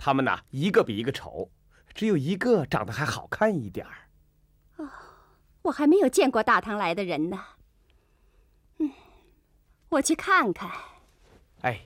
他们呢一个比一个丑，只有一个长得还好看一点儿。 哦，我还没有见过大唐来的人呢。我去看看。 哎，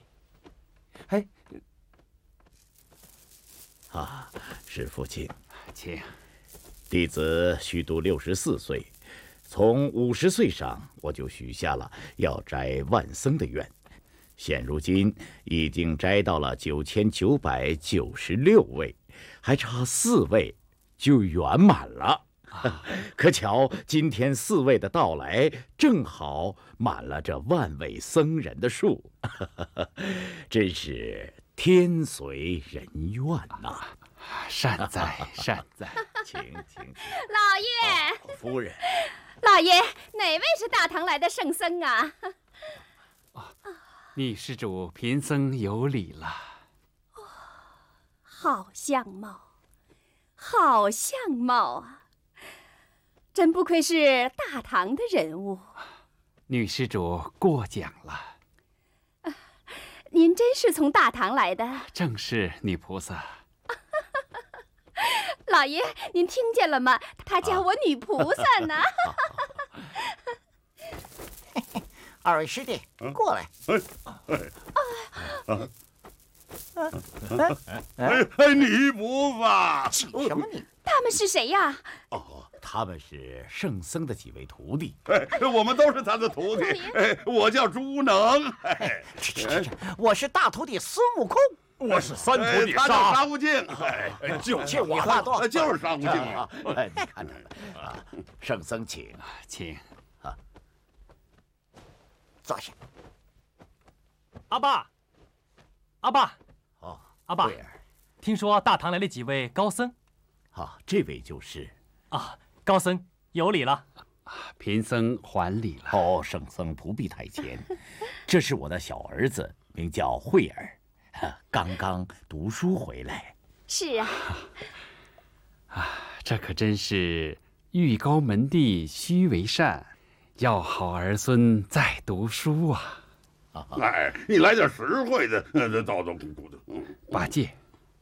是父亲， 请。 弟子虚度64岁，从50岁上我就许下了要摘万僧的愿，现如今已经摘到了9996位，还差4位就圆满了。可巧今天4位的到来，正好满了这万位僧人的数，真是天随人愿呐！ 善哉善哉， 请。 老爷， 夫人， 老爷，哪位是大唐来的圣僧啊？ 女施主贫僧有礼了。 好相貌，好相貌啊！真不愧是大唐的人物。 女施主过奖了。 您真是从大唐来的？ 正是，女菩萨。 老爷，您听见了吗？他叫我女菩萨呢。 二位师弟，过来。 女菩萨， 挤什么你？ 他们是谁呀？ 他们是圣僧的几位徒弟。 我们都是他的徒弟。我叫朱能。 我是大徒弟孙悟空。 我是三徒弟他叫沙悟净。 就你话多， 就是沙悟净。 你看着了，圣僧请。 坐下。 阿爸，阿爸， 慧儿， 听说大唐来了几位高僧。 这位就是。 高僧有礼了。 贫僧还礼了。 圣僧不必太谦，这是我的小儿子，名叫慧儿，刚刚读书回来。 是啊。 这可真是欲高门第须为善，要好儿孙在读书啊！ 你来点实惠的，叨叨咕咕的。 八戒。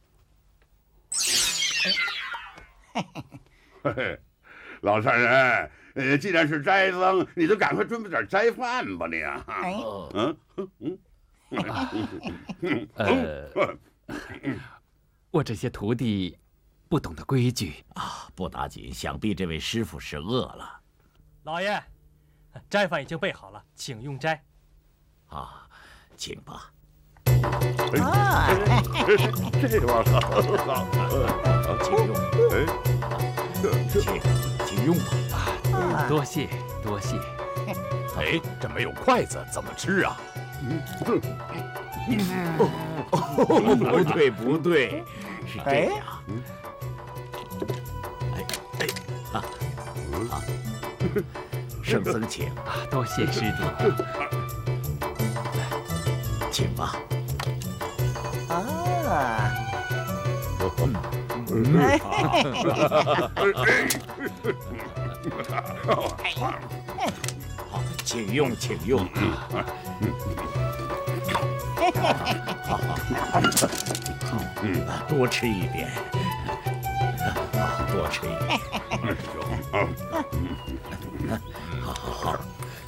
老善人，既然是斋僧，你就赶快准备点斋饭吧，你啊。 我这些徒弟不懂得规矩不打紧，想必这位师傅是饿了。 老爷，斋饭已经备好了，请用斋。 请吧。 这玩意儿请用，请用吧。 多谢多谢。 这没有筷子怎么吃啊？ 不对，是这样。圣僧请。 多谢施主。 请吧。请用，请用。多吃一点，多吃一点。好。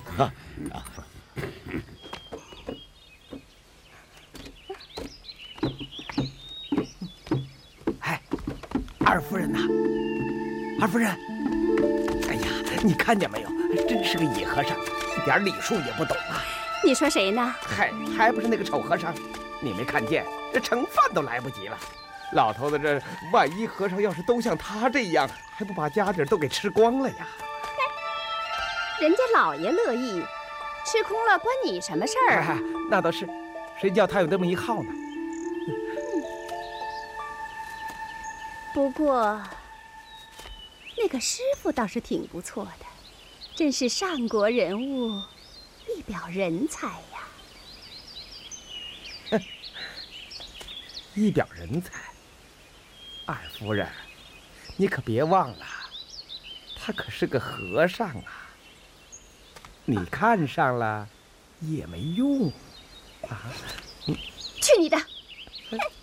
二夫人呐，二夫人，哎呀，你看见没有？真是个野和尚，一点礼数也不懂啊！ 你说谁呢？ 还不是那个丑和尚？你没看见？这盛饭都来不及了。老头子，这万一和尚要是都像他这样，还不把家底都给吃光了呀？ 人家老爷乐意，吃空了关你什么事儿啊？ 那倒是，谁叫他有这么一号呢？ 不过，那个师傅倒是挺不错的，真是上国人物，一表人才呀。 一表人才，二夫人，你可别忘了，他可是个和尚啊。你看上了也没用啊。 去你的！